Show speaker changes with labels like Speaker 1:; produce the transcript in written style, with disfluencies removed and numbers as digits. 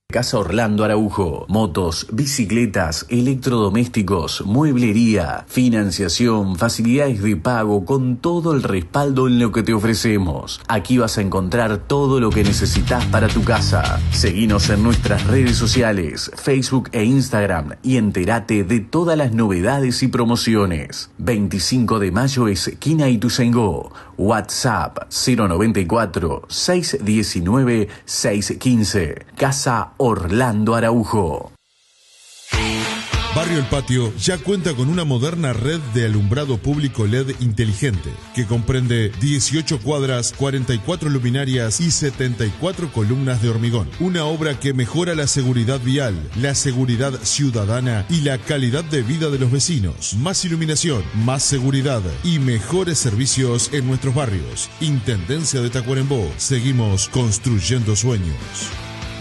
Speaker 1: Casa Orlando Araujo, motos, bicicletas, electrodomésticos, mueblería, financiación, facilidades de pago con todo el respaldo en lo que te ofrecemos. Aquí vas a encontrar todo lo que necesitas para tu casa. Seguinos en nuestras redes sociales, Facebook e Instagram y entérate de todas las novedades y promociones. 25 de mayo esquina Ituzaingó. WhatsApp 094 619 615. Casa Orlando Araujo.
Speaker 2: Barrio El Patio ya cuenta con una moderna red de alumbrado público LED inteligente que comprende 18 cuadras, 44 luminarias y 74 columnas de hormigón. Una obra que mejora la seguridad vial, la seguridad ciudadana y la calidad de vida de los vecinos. Más iluminación, más seguridad y mejores servicios en nuestros barrios. Intendencia de Tacuarembó. Seguimos construyendo sueños.